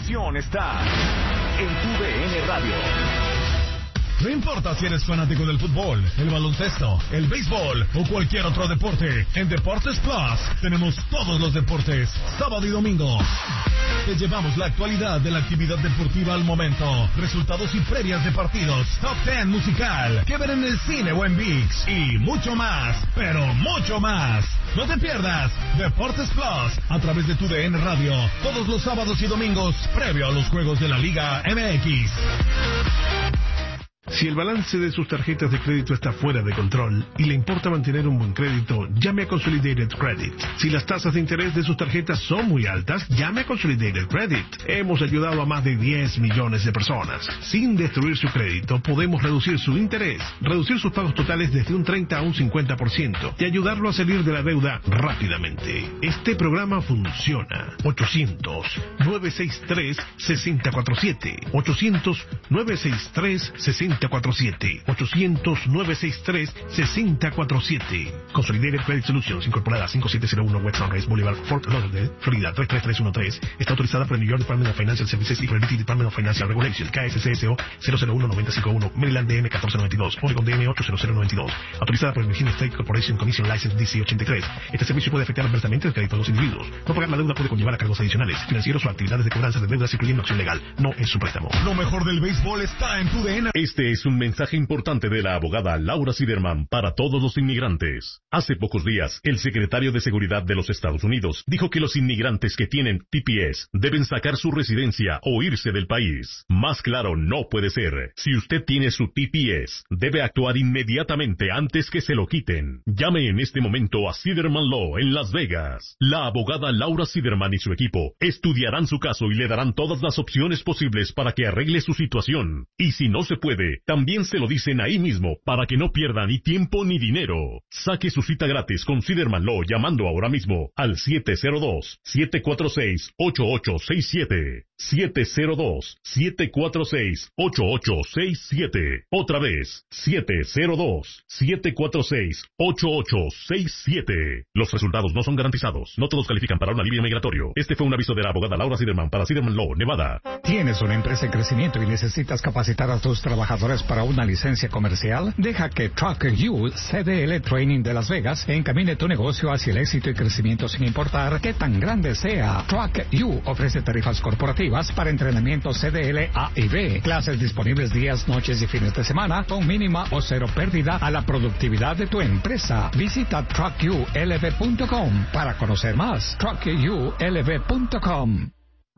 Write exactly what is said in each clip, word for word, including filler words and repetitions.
emoción está en U D N Radio. No importa si eres fanático del fútbol, el baloncesto, el béisbol o cualquier otro deporte, en Deportes Plus tenemos todos los deportes, sábado y domingo. Te llevamos la actualidad de la actividad deportiva al momento, resultados y previas de partidos, top ten musical, que ver en el cine o en ViX, y mucho más, pero mucho más. No te pierdas Deportes Plus a través de tu D N Radio, todos los sábados y domingos, previo a los juegos de la Liga M X. Si el balance de sus tarjetas de crédito está fuera de control y le importa mantener un buen crédito, llame a Consolidated Credit. Si las tasas de interés de sus tarjetas son muy altas, llame a Consolidated Credit. Hemos ayudado a más de diez millones de personas. Sin destruir su crédito, podemos reducir su interés, reducir sus pagos totales desde un treinta a un cincuenta por ciento y ayudarlo a salir de la deuda rápidamente. Este programa funciona. ochocientos, nueve seis tres, seis cero cuatro siete. ochocientos, nueve seis tres, seis cero cuatro siete. ochocientos, nueve seis tres, seis cero cuatro siete. Consolidated Credit Solutions, incorporada cinco siete cero uno West Sunrise Boulevard, Fort Lauderdale, Florida tres tres tres uno tres. Está autorizada por el New York Department of Financial Services y Credit Department of Financial Regulations, K S C S O cero cero uno nueve cinco uno, Maryland D M catorce noventa y dos, Oregon D M ocho cero cero nueve dos. Autorizada por el Virginia State Corporation Commission License D C ochenta y tres. Este servicio puede afectar adversamente el crédito de los individuos. No pagar la deuda puede conllevar a cargos adicionales, financieros o actividades de cobranza de deudas, incluyendo acción legal. No es su préstamo. Lo mejor del béisbol está en tu D N. Este es un mensaje importante de la abogada Laura Siderman para todos los inmigrantes. Hace pocos días, el secretario de Seguridad de los Estados Unidos dijo que los inmigrantes que tienen T P S deben sacar su residencia o irse del país. Más claro no puede ser. Si usted tiene su T P S, debe actuar inmediatamente antes que se lo quiten. Llame en este momento a Siderman Law en Las Vegas. La abogada Laura Siderman y su equipo estudiarán su caso y le darán todas las opciones posibles para que arregle su situación. Y si no se puede, también se lo dicen ahí mismo para que no pierda ni tiempo ni dinero. Saque su cita gratis con Siderman Law llamando ahora mismo al siete cero dos, siete cuatro seis, ocho ocho seis siete. siete cero dos, siete cuatro seis, ocho ocho seis siete. Otra vez, siete cero dos, siete cuatro seis, ocho ocho seis siete. Los resultados no son garantizados. No todos califican para un alivio migratorio. Este fue un aviso de la abogada Laura Siderman para Siderman Law, Nevada. ¿Tienes una empresa en crecimiento y necesitas capacitar a tus trabajadores para una licencia comercial? Deja que Truck U C D L Training de Las Vegas encamine tu negocio hacia el éxito y crecimiento sin importar qué tan grande sea. Truck U ofrece tarifas corporativas para entrenamiento C D L A y B, clases disponibles días, noches y fines de semana con mínima o cero pérdida a la productividad de tu empresa. Visita truck u l v punto com para conocer más. truck u l v punto com.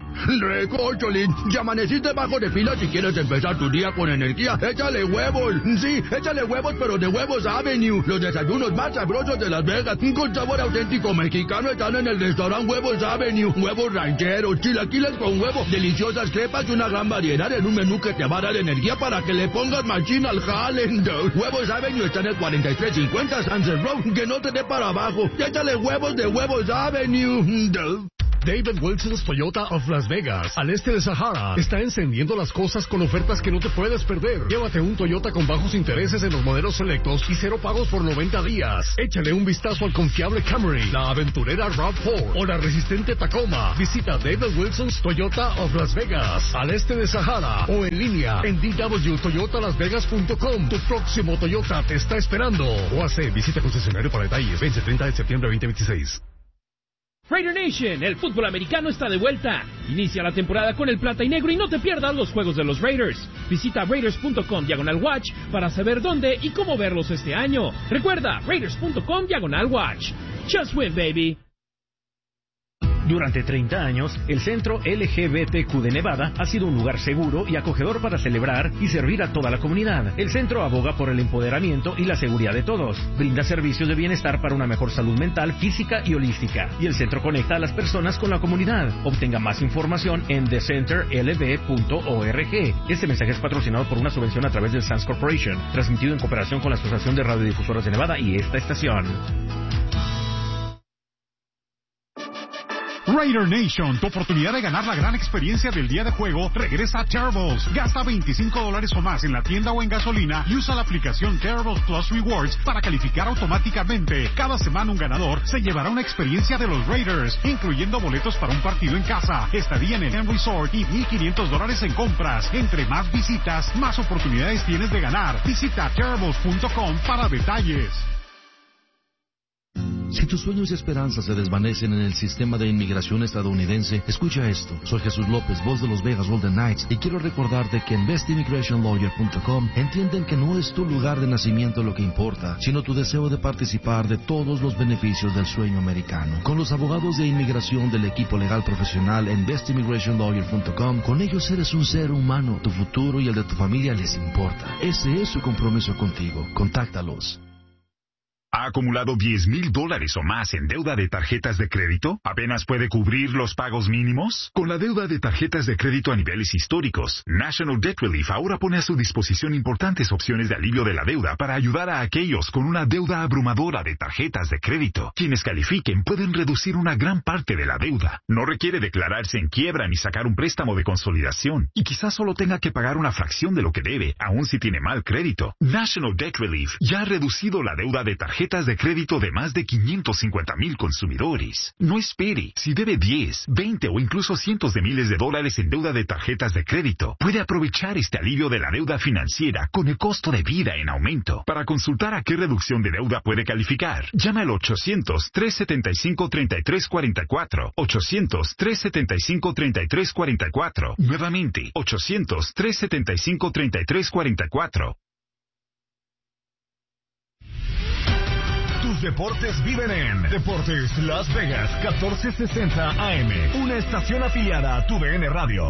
Recócholín, ya amaneciste bajo de pila si quieres empezar tu día con energía. Échale huevos, sí, échale huevos, pero de Huevos Avenue. Los desayunos más sabrosos de Las Vegas, con sabor auténtico mexicano, están en el restaurante Huevos Avenue. Huevos rancheros, chilaquiles con huevo, deliciosas crepas y una gran variedad en un menú que te va a dar energía para que le pongas machín al jale. Huevos Avenue está en el cuarenta y tres cincuenta Sunset Road, que no te dé para abajo. Échale huevos de Huevos Avenue. David Wilson's Toyota of Las Vegas, al este de Sahara, está encendiendo las cosas con ofertas que no te puedes perder. Llévate un Toyota con bajos intereses en los modelos selectos y cero pagos por noventa días. Échale un vistazo al confiable Camry, la aventurera RAV cuatro o la resistente Tacoma. Visita David Wilson's Toyota of Las Vegas, al este de Sahara, o en línea en d w toyota las vegas punto com. Tu próximo Toyota te está esperando. O hace visita concesionario para detalles. Vence treinta de septiembre de veinte veintiséis. Raider Nation, el fútbol americano está de vuelta. Inicia la temporada con el plata y negro y no te pierdas los juegos de los Raiders. Visita raiders punto com diagonal watch para saber dónde y cómo verlos este año. Recuerda, raiders punto com diagonal watch. Just win, baby. Durante treinta años, el Centro L G B T Q de Nevada ha sido un lugar seguro y acogedor para celebrar y servir a toda la comunidad. El centro aboga por el empoderamiento y la seguridad de todos. Brinda servicios de bienestar para una mejor salud mental, física y holística. Y el centro conecta a las personas con la comunidad. Obtenga más información en the center l b punto org. Este mensaje es patrocinado por una subvención a través del Sands Corporation, transmitido en cooperación con la Asociación de Radiodifusoras de Nevada y esta estación. Raider Nation, tu oportunidad de ganar la gran experiencia del día de juego, regresa a Terribles. Gasta veinticinco dólares o más en la tienda o en gasolina y usa la aplicación Terribles Plus Rewards para calificar automáticamente. Cada semana un ganador se llevará una experiencia de los Raiders, incluyendo boletos para un partido en casa, estadía en el Inn Resort y mil quinientos dólares en compras. Entre más visitas, más oportunidades tienes de ganar. Visita terribles punto com para detalles. Si tus sueños y esperanzas se desvanecen en el sistema de inmigración estadounidense, escucha esto. Soy Jesús López, voz de los Vegas Golden Knights, y quiero recordarte que en best immigration lawyer punto com entienden que no es tu lugar de nacimiento lo que importa, sino tu deseo de participar de todos los beneficios del sueño americano. Con los abogados de inmigración del equipo legal profesional en best immigration lawyer punto com, con ellos eres un ser humano. Tu futuro y el de tu familia les importa. Ese es su compromiso contigo. Contáctalos. ¿Ha acumulado diez mil dólares o más en deuda de tarjetas de crédito? ¿Apenas puede cubrir los pagos mínimos? Con la deuda de tarjetas de crédito a niveles históricos, National Debt Relief ahora pone a su disposición importantes opciones de alivio de la deuda para ayudar a aquellos con una deuda abrumadora de tarjetas de crédito. Quienes califiquen pueden reducir una gran parte de la deuda. No requiere declararse en quiebra ni sacar un préstamo de consolidación. Y quizás solo tenga que pagar una fracción de lo que debe, aun si tiene mal crédito. National Debt Relief ya ha reducido la deuda de tarjetas tarjetas de crédito de más de quinientos cincuenta mil consumidores. No espere. Si debe diez, veinte o incluso cientos de miles de dólares en deuda de tarjetas de crédito, puede aprovechar este alivio de la deuda financiera con el costo de vida en aumento. Para consultar a qué reducción de deuda puede calificar, llama al ochocientos, tres setenta y cinco, treinta y tres cuarenta y cuatro. ochocientos, tres setenta y cinco, treinta y tres cuarenta y cuatro. Nuevamente, ochocientos, tres setenta y cinco, treinta y tres cuarenta y cuatro. Tus deportes viven en Deportes Las Vegas catorce sesenta A M, una estación afiliada a tu V N Radio.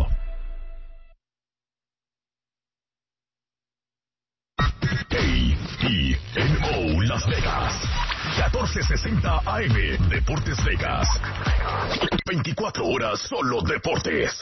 A E N O Las Vegas catorce sesenta A M, Deportes Vegas. veinticuatro horas solo deportes.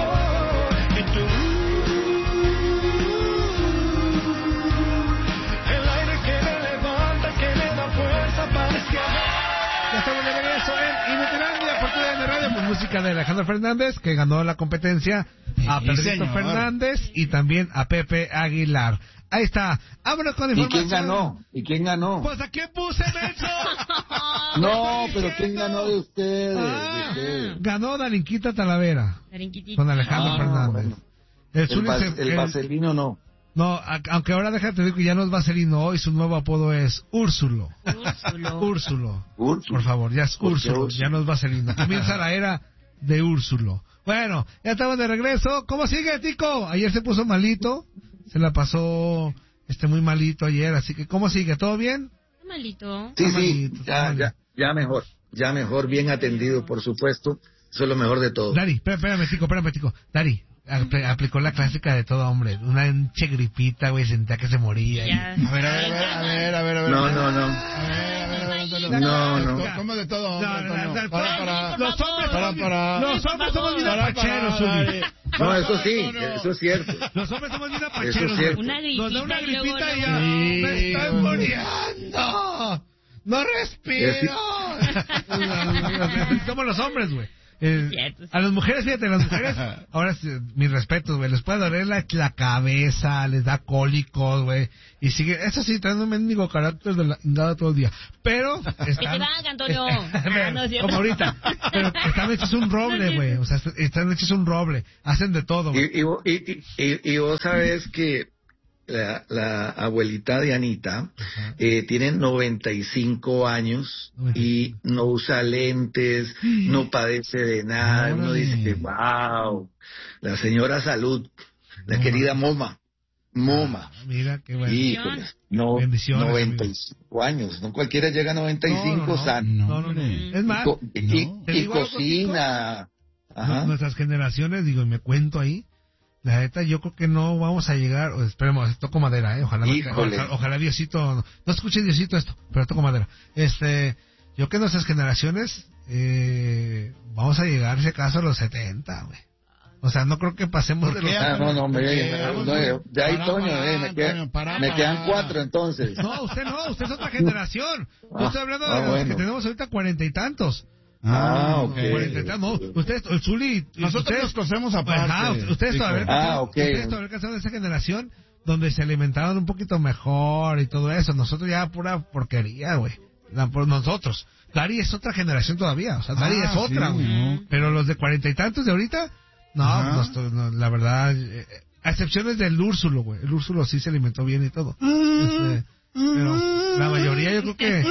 Ya estamos de regreso en Inutilandia por tu V N Radio, con música de Alejandro Fernández, que ganó la competencia, a Sí, Pedrito señor. Fernández y también a Pepe Aguilar. Ahí está. Vámonos con ¿Y información. quién ganó? ¿Y quién ganó? Pues ¿a quién puse, Menso? No, pero ¿quién ganó de ustedes? Ah, ¿De ustedes? ganó Darinquita Talavera Darinquitita. con Alejandro Ah, Fernández. bueno. El, El, Zuli vas- se- el el- vaselino no. No, a- aunque ahora déjate decir que ya no es Vaselino hoy, su nuevo apodo es Úrsulo. Úrsulo. Úrsulo. Úrsulo. Por favor, ya es ¿Por qué Úrsulo, Úrsulo? ya no es Vaselino. Comienza la era de Úrsulo. Bueno, ya estamos de regreso. ¿Cómo sigue, Tico? Ayer se puso malito, se la pasó este muy malito ayer, así que ¿cómo sigue? ¿Todo bien? Malito. Sí, Está sí, malito, está ya, malito. ya, ya mejor. Ya mejor, bien atendido, por supuesto. Eso es lo mejor de todo. Dari, espérame, espérame, Tico, espérame, Tico. Dari, apl- aplicó la clásica de todo hombre. Una enche gripita, güey, sentía que se moría. Ya. Y- A ver, a ver, a ver, a ver, a ver. No, no, no. A ver, a ver, a ver, Antonio. No, no. ¿Cómo de todo, hombre, No, no, Antonio? no, no, Para, para. Los hombres Para, somos, para. los hombres somos bien Para, para, apacheros, dale. Zuli. No, eso sí, eso es cierto. Los hombres somos bien Eso apacheros, es cierto. güey. Una gripita, Nos da una y luego, gripita y luego- ya. Sí, ¡Me estoy güey. muriendo! ¡No respiro! Somos los hombres, güey. Eh, Cierto, sí. a las mujeres, fíjate, las mujeres, ahora sí, mis respetos, güey, les puede doler la, la cabeza, les da cólicos, güey, y sigue, eso sí, traen un mendigo carácter de la ingada todo el día, pero Que están, te valga, Antonio. Ah, no es cierto. como ahorita, pero están hechos un roble, güey, o sea, están hechos un roble, hacen de todo, güey. Y, y, vo- y, y, y- y vos sabés que la, la abuelita de Anita eh, tiene noventa y cinco años y no usa lentes, no padece de nada. Uno Órale. dice, wow, la señora Salud, la No, querida Moma, Moma. Ah, mira, qué bueno. Híjoles, no, Bendiciones, noventa y cinco años, no cualquiera llega a noventa y cinco No, no, no. sano. No, no, no. Es más, Y, co- y- no. y Te digo algo, cocina. Ajá. nuestras generaciones, digo, y me cuento ahí, la neta, yo creo que no vamos a llegar, o esperemos, toco madera, eh, ojalá, me- Híjole. ojalá, ojalá Diosito, no, no escuche Diosito esto, pero toco madera. Este, yo creo que nuestras generaciones, eh, vamos a llegar, si acaso, a los setenta, güey. O sea, no creo que pasemos de los... Ah, no, no, hombre, Porque- no, no, de ahí, Para, Toño, para, eh, me, queda- Toño, para, me para. quedan cuatro entonces. No, usted no, usted es otra generación. Yo Ah, estoy hablando de ah, los bueno. que tenemos ahorita cuarenta y tantos. Ah, ok. cuarenta y tantos, no, ustedes, el Zuli, nosotros ustedes, nos cosemos aparte. Ajá, ustedes todavía ah, okay. ustedes todavía alcanzaron esa generación donde se alimentaban un poquito mejor y todo eso. Nosotros ya pura porquería, güey. La, por nosotros. Dari es otra generación todavía, o sea, Dari Ah, es otra, sí, güey. ¿no? Pero los de cuarenta y tantos de ahorita, no, nosotros, no, la verdad, eh, a excepciones del Úrsulo, güey. El Úrsulo sí se alimentó bien y todo. Este, pero la mayoría yo creo que...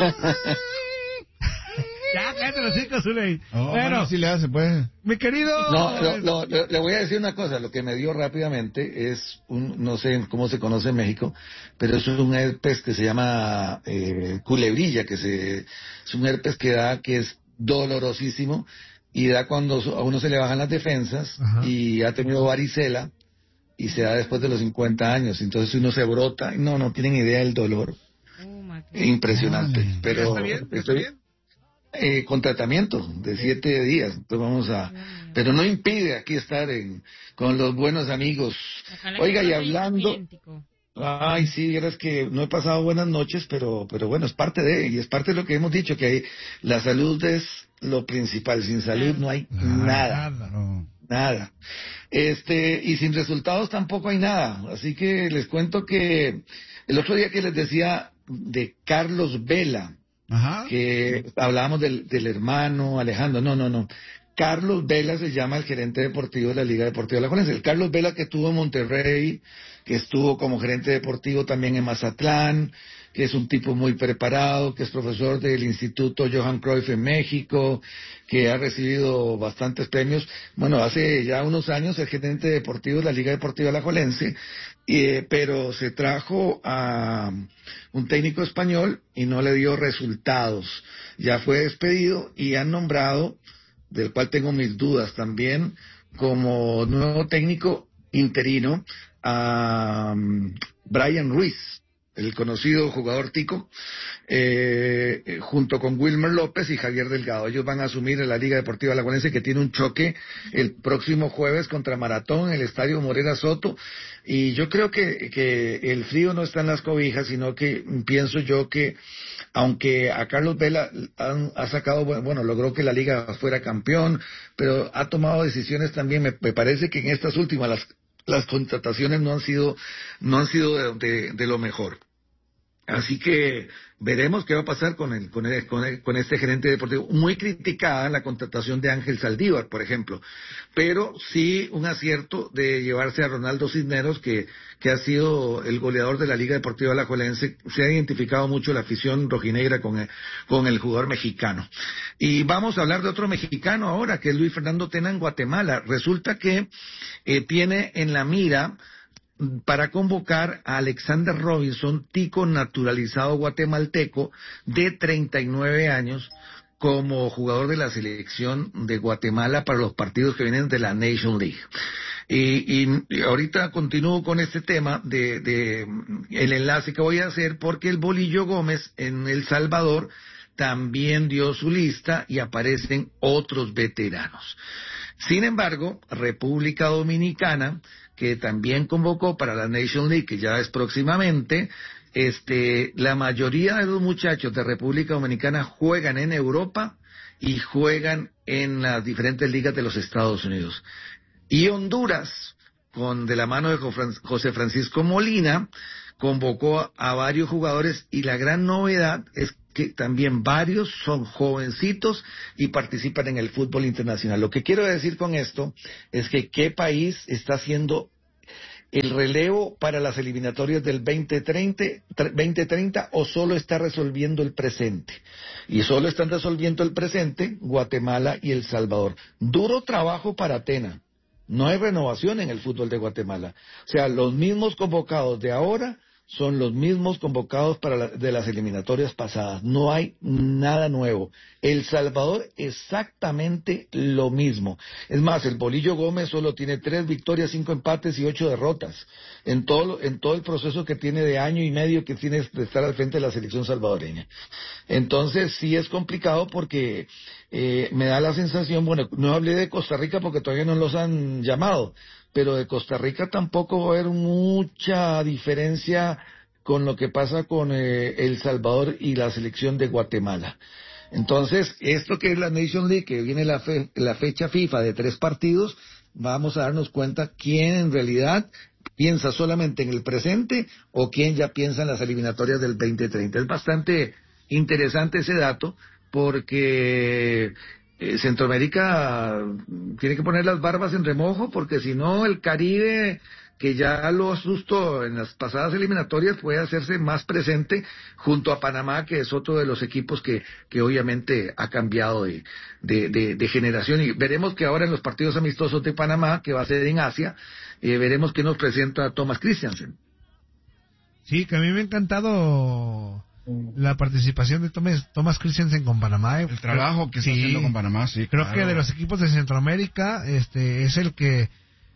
Ya, cállate los cinco, Zuley. Oh, bueno, bueno, sí le hace, pues. mi querido... No, lo, lo, lo, le voy a decir una cosa, lo que me dio rápidamente es, un, no sé cómo se conoce en México, pero es un herpes que se llama eh, culebrilla, que se, es un herpes que da, que es dolorosísimo, y da cuando a uno se le bajan las defensas, Ajá. y ha tenido varicela, y se da después de los cincuenta años, entonces uno se brota, y no, no tienen idea del dolor. Oh, impresionante, vale. Pero... ¿Está bien? ¿Está estoy, bien? Eh, con tratamiento de siete días, entonces vamos a, pero no impide aquí estar en, con los buenos amigos. Oiga, y hablando, ay sí, es que no he pasado buenas noches, pero, pero bueno, es parte de, y es parte de lo que hemos dicho, que hay, la salud es lo principal, sin salud no hay nada, nada, nada, este, y sin resultados tampoco hay nada, así que les cuento que el otro día que les decía de Carlos Vela, Ajá. que hablábamos del, del hermano Alejandro, no, no, no. Carlos Vela se llama el gerente deportivo de la Liga Deportiva Alajuelense. El Carlos Vela que estuvo en Monterrey, que estuvo como gerente deportivo también en Mazatlán, que es un tipo muy preparado, que es profesor del Instituto Johan Cruyff en México, que ha recibido bastantes premios. Bueno, hace ya unos años el gerente deportivo de la Liga Deportiva Alajuelense, eh, pero se trajo a un técnico español y no le dio resultados. Ya fue despedido y han nombrado, del cual tengo mis dudas también, como nuevo técnico interino a um, Brian Ruiz, el conocido jugador tico, eh, junto con Wilmer López y Javier Delgado. Ellos van a asumir en la Liga Deportiva Alajuelense, que tiene un choque el próximo jueves contra Maratón en el Estadio Morera Soto. Y yo creo que, que el frío no está en las cobijas, sino que pienso yo que, aunque a Carlos Vela han, ha sacado, bueno, logró que la Liga fuera campeón, pero ha tomado decisiones también, me, me parece que en estas últimas, las, las contrataciones no han sido, no han sido de, de, de lo mejor. Así que veremos qué va a pasar con el, con el, con el, con este gerente deportivo. Muy criticada la contratación de Ángel Saldívar, por ejemplo, pero sí un acierto de llevarse a Ronaldo Cisneros, que, que ha sido el goleador de la Liga Deportiva Alajuelense. Se ha identificado mucho la afición rojinegra con el, con el jugador mexicano. Y vamos a hablar de otro mexicano ahora, que es Luis Fernando Tena en Guatemala. Resulta que eh, tiene en la mira para convocar a Alexander Robinson, tico naturalizado guatemalteco de treinta y nueve años, como jugador de la selección de Guatemala para los partidos que vienen de la Nation League. Y, y, y ahorita continúo con este tema de, de el enlace que voy a hacer, porque el Bolillo Gómez en El Salvador también dio su lista y aparecen otros veteranos. Sin embargo, República Dominicana, que también convocó para la Nation League, que ya es próximamente, este, la mayoría de los muchachos de República Dominicana juegan en Europa y juegan en las diferentes ligas de los Estados Unidos. Y Honduras, con de la mano de José Francisco Molina, convocó a varios jugadores, y la gran novedad es que también varios son jovencitos y participan en el fútbol internacional. Lo que quiero decir con esto es que qué país está haciendo el relevo para las eliminatorias del veinte treinta o solo está resolviendo el presente. Y solo están resolviendo el presente Guatemala y El Salvador. Duro trabajo para Tena. No hay renovación en el fútbol de Guatemala. O sea, los mismos convocados de ahora son los mismos convocados para la, de las eliminatorias pasadas. No hay nada nuevo. El Salvador exactamente lo mismo. Es más, el Bolillo Gómez solo tiene tres victorias, cinco empates y ocho derrotas en todo, en todo el proceso que tiene de año y medio que tiene de estar al frente de la selección salvadoreña. Entonces sí es complicado porque eh, me da la sensación, bueno, no hablé de Costa Rica porque todavía no los han llamado, pero de Costa Rica tampoco va a haber mucha diferencia con lo que pasa con eh, El Salvador y la selección de Guatemala. Entonces, esto que es la Nation League, que viene la, fe, la fecha FIFA de tres partidos, vamos a darnos cuenta quién en realidad piensa solamente en el presente o quién ya piensa en las eliminatorias del veinte treinta. Es bastante interesante ese dato porque eh, Centroamérica tiene que poner las barbas en remojo porque si no el Caribe, que ya lo asustó en las pasadas eliminatorias, puede hacerse más presente junto a Panamá, que es otro de los equipos que, que obviamente ha cambiado de, de, de, de generación. Y veremos que ahora en los partidos amistosos de Panamá, que va a ser en Asia, eh, veremos qué nos presenta Thomas Christiansen. Sí, que a mí me ha encantado la participación de Thomas, Thomas Christiansen con Panamá. El trabajo que sí, está haciendo con Panamá, sí. Creo claro. que de los equipos de Centroamérica, este es el que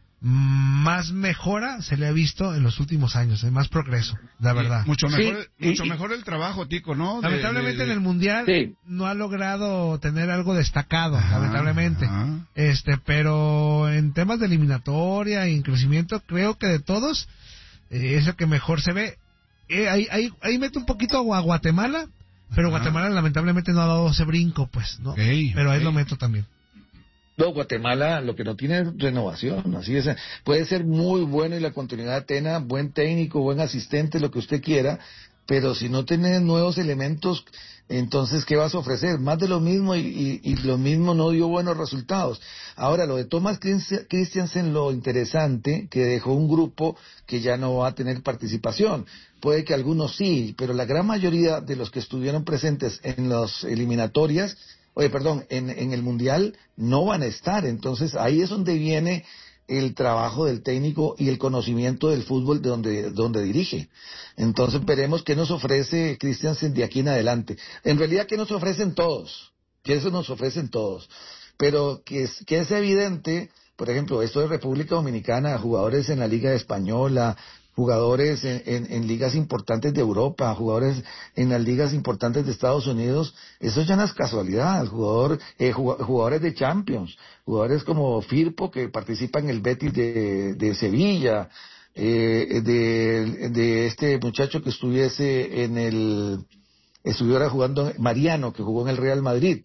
más mejora se le ha visto en los últimos años, más progreso, la verdad. Sí, mucho mejor, sí, mucho y, mejor el trabajo, Tico, ¿no? De, lamentablemente de, de... en el Mundial sí. no ha logrado tener algo destacado, ajá, lamentablemente. Ajá. Este, pero en temas de eliminatoria y en crecimiento, creo que de todos eh, es el que mejor se ve. Eh, ahí, ahí, ahí mete un poquito a Guatemala, pero ajá. Guatemala lamentablemente no ha dado ese brinco, pues, ¿no? Okay, pero ahí okay. lo meto también. No, Guatemala lo que no tiene es renovación, así es, puede ser muy bueno y la continuidad de Tena, buen técnico, buen asistente, lo que usted quiera, pero si no tiene nuevos elementos, entonces ¿qué vas a ofrecer? Más de lo mismo y, y, y lo mismo no dio buenos resultados. Ahora, lo de Thomas Christiansen, lo interesante, que dejó un grupo que ya no va a tener participación. Puede que algunos sí, pero la gran mayoría de los que estuvieron presentes en las eliminatorias, Oye, perdón, en, en el Mundial no van a estar, entonces ahí es donde viene el trabajo del técnico y el conocimiento del fútbol de donde, donde dirige. Entonces veremos qué nos ofrece Christiansen de aquí en adelante. En realidad, ¿qué nos ofrecen todos? Que eso nos ofrecen todos. Pero que es, que es evidente, por ejemplo, esto de República Dominicana, jugadores en la Liga Española, jugadores en, en, en ligas importantes de Europa, jugadores en las ligas importantes de Estados Unidos, eso ya no es casualidad, jugador, eh, jugadores de Champions, jugadores como Firpo que participa en el Betis de, de Sevilla, eh, de, de este muchacho que estuviese en el, estuviera jugando, Mariano, que jugó en el Real Madrid,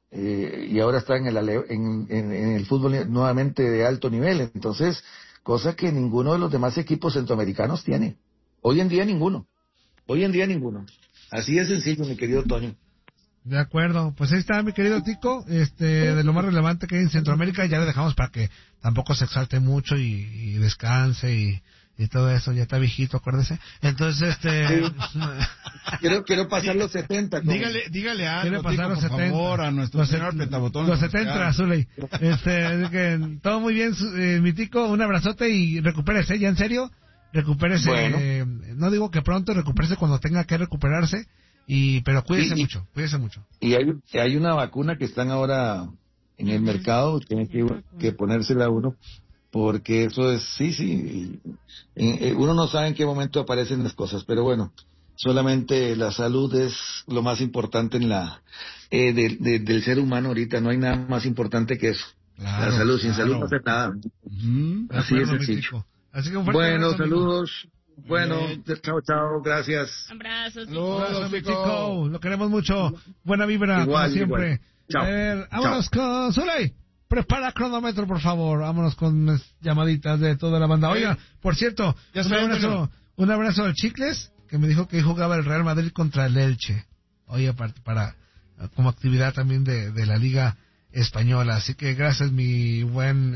eh, y ahora está en el, en, en, en el fútbol nuevamente de alto nivel, entonces, cosa que ninguno de los demás equipos centroamericanos tiene. Hoy en día ninguno. Hoy en día ninguno. Así de sencillo, mi querido Toño. De acuerdo. Pues ahí está, mi querido Tico. Este, de lo más relevante que hay en Centroamérica, ya le dejamos para que tampoco se exalte mucho y, y descanse y, y todo eso. Ya está viejito, acuérdese. Entonces, este... Sí. quiero, quiero pasar los setenta. Como... Dígale, dígale algo, pasar Tico, los por setenta. favor, a nuestro los señor Petabotón. Los setenta, Zuley. Este, que, todo muy bien, eh, mi Tico. Un abrazote y recupérese, ya en serio. Recupérese. Bueno. Eh, no digo que pronto, recupérese cuando tenga que recuperarse. Y, pero cuídese y, mucho, cuídese mucho. Y hay, hay una vacuna que están ahora en el mercado, tiene que, que ponérsela uno, porque eso es, sí, sí, y, y uno no sabe en qué momento aparecen las cosas, pero bueno, solamente la salud es lo más importante en la, eh, de, de, del ser humano ahorita, no hay nada más importante que eso. Claro, la salud, sin claro. salud no hace nada. Uh-huh. Así es sencillo. Así que un bueno, abrazo, saludos. Amigo. Bueno, chao, chao, gracias. Abrazos, Abrazos, mi Tico. Lo queremos mucho. Buena vibra, igual, como siempre. Igual. Chao. A ver, vámonos chao. Con Zuley. Prepara cronómetro, por favor. Vámonos con llamaditas de toda la banda. Oiga, por cierto, ya un abrazo, un abrazo al Chicles, que me dijo que jugaba el Real Madrid contra el Elche. Oye, para, para como actividad también de, de la Liga Española. Así que gracias, mi buen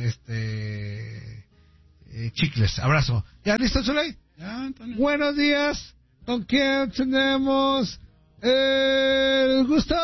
este eh, Chicles. Abrazo. ¿Ya listo, Zuley? Ya, buenos días. ¿Con quién tenemos el gusto?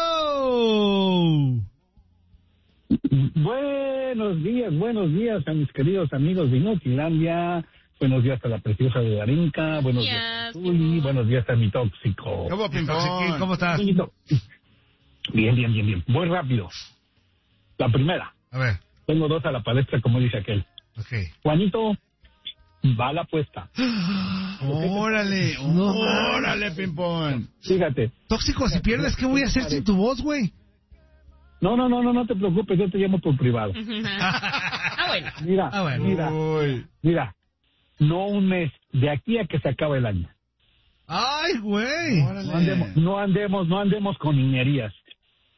Buenos días, buenos días a mis queridos amigos de Inutilandia. Buenos días a la preciosa de Darinka. Buenos días, días a Tuli. Buenos días a mi tóxico. ¿Cómo, ¿Cómo estás? Bien, bien, bien, bien. Voy rápido. La primera. A ver. Tengo dos a la palestra, como dice aquel. Okay. Juanito, va a la apuesta. Órale, no, órale, Pimpón. Fíjate. Tóxico, si pierdes, ¿qué voy a hacer sin tu voz, güey? No, no, no, no, no te preocupes, yo te llamo por privado. ah, bueno. Mira, ah, bueno. mira, Uy. mira, no un mes, de aquí a que se acabe el año. Ay, güey. No andemos, no andemos, no andemos con niñerías.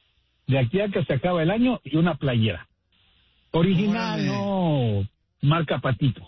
de aquí a que se acaba el año y una playera. Original, Órale. no marca Patito.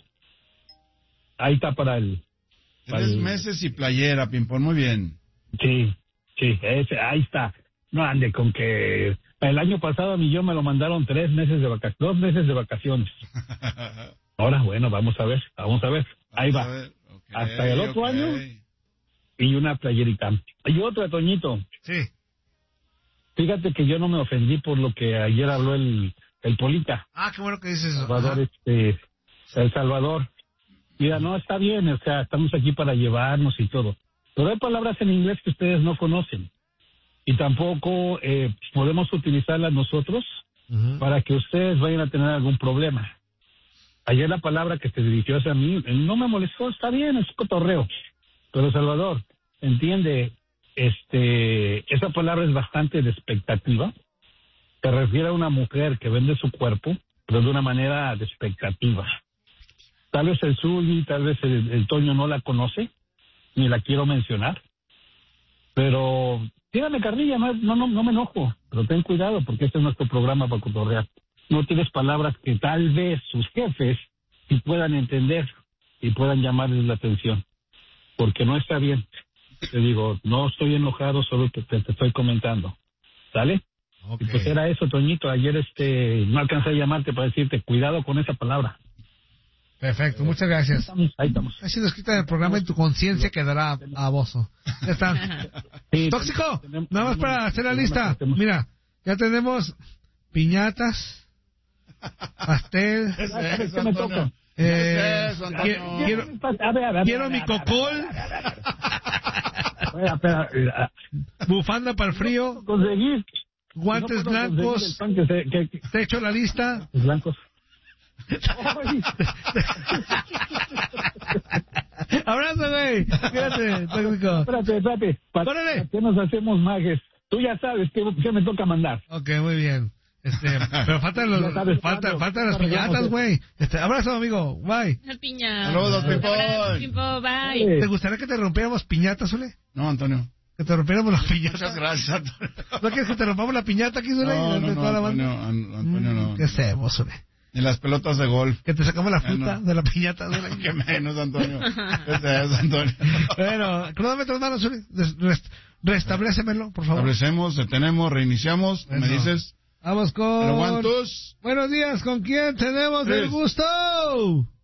Ahí está para el... para Tres el- meses y playera, Pimpón, muy bien. Sí, sí, ese, ahí está. No ande con que... El año pasado a mí yo me lo mandaron tres meses de vacaciones, dos meses de vacaciones. Ahora, bueno, vamos a ver, vamos a ver. Ahí va. ver, okay, Hasta el otro okay. año y una playerita. Y otra, Toñito. Sí. Fíjate que yo no me ofendí por lo que ayer habló el, el Polita. Ah, qué bueno que dices eso. Salvador, Ajá. este, El Salvador. Mira, no, está bien, o sea, estamos aquí para llevarnos y todo. Pero hay palabras en inglés que ustedes no conocen. Y tampoco eh, podemos utilizarlas nosotros Ujú. para que ustedes vayan a tener algún problema. Ayer la palabra que se dirigió hacia mí eh, no me molestó, está bien, es cotorreo. Pero Salvador, entiende, este, esa palabra es bastante de expectativa. Se refiere a una mujer que vende su cuerpo, pero de una manera de expectativa. Tal vez el Zuli, tal vez el, el Toño no la conoce, ni la quiero mencionar. Pero, tírame carrilla, no, no, no, no me enojo, pero ten cuidado porque este es nuestro programa para cotorrear. No tienes palabras que tal vez sus jefes sí puedan entender y puedan llamarles la atención, porque no está bien. Te digo, no estoy enojado, solo te, te, te estoy comentando. ¿Sale? Okay. Y pues era eso, Toñito. Ayer este no alcancé a llamarte para decirte, cuidado con esa palabra. Perfecto, muchas gracias. Ahí estamos. Ahí estamos. Ha sido escrita en el programa y tu conciencia quedará a bozo. Ya está. Sí, Tóxico, tenemos- nada más para hacer la lista. tenemos- Mira, ya tenemos piñatas, pastel. ¿Qué es A ver, eso, ¿qué me Antonio? toca? ¿Qué Eh, es eso, qui- Antonio? quiero, A ver, a ver, quiero a ver, mi a ver, cocol, Espera, espera, eh, bufanda para el frío, conseguir guantes no puedo conseguir blancos. el pan que se- que- que- Te he hecho la lista. los blancos. Ay. Abrazo, güey. Cuídate, tóxico. Espérate, espérate. ¿Para Órale. para qué nos hacemos mages? Tú ya sabes qué, qué me toca mandar. Ok, muy bien. Este, pero faltan los, Ya sabes falta, cuándo. faltan las Arreglamos piñatas, eso. güey. Este, abrazo, amigo. Bye. La piña. Saludos, Pimpón. Abrazo, Pimpón, bye. ¿Te gustaría que te rompiéramos piñatas, Zule? No, Antonio. Que te rompiéramos las piñatas. Muchas gracias, Antonio. ¿No quieres que te rompamos la piñata aquí, Zule? No, no, De no, toda la banda. Antonio, An- Antonio no. ¿Qué hacemos, Zule? Ni las pelotas de golf. Que te sacamos la Ah, fruta no. de la piñata, Zule. Que menos, Antonio. ¿Qué es eso, Antonio? Bueno, cronómetro, hermano, Zule. Des- rest- Restablécemelo, por favor. Establecemos, detenemos, reiniciamos. Me Eso. dices. Vamos con... ¿Pero one, twos? Buenos días, ¿con quién tenemos Tres. el gusto?